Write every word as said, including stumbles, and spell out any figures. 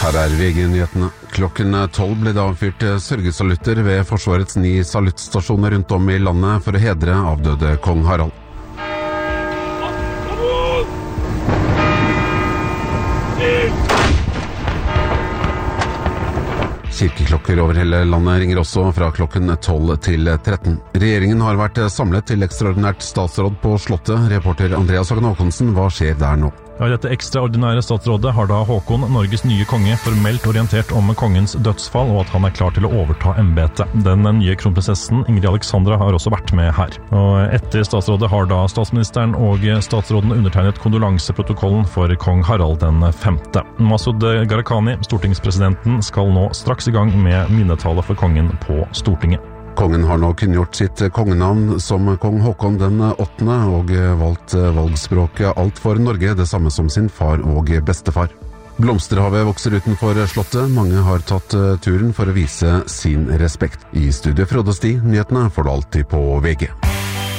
Her er V G-nyhetene. Klokken tolv ble det avfyrt sørgesalutter ved Forsvarets ni saluttstasjoner rundt om i landet for å hedre avdøde kong Harald. Kirkeklokker over hele landet ringer også fra klokken tolv til tretten. Regjeringen har vært samlet til ekstraordinært statsråd på Slottet. Reporter Andreas Hagen Håkonsen, hva skjer der nå? Ja, I dette ekstraordinære statsrådet har da Håkon, Norges nye konge, formelt orientert om kongens dødsfall og at han er klar til å overta embetet. Den nye kronprinsessen Ingrid Alexandra har også vært med her. Og etter statsrådet har da statsministeren og statsråden undertegnet kondolanseprotokollen for kong Harald den femte. Masud Gharahkhani, stortingspresidenten, skal nå straks i gang med minnetale for kongen på Stortinget. Kongen har nå kunngjort sitt kongenavn som kong Håkon den åttende og valgt valgspråket Alt for Norge, det samme som sin far og bestefar. Blomsterhavet vokser utenfor Slottet. Mange har tatt turen for å vise sin respekt. I studio Frode Sti, nyhetene får du alltid på V G.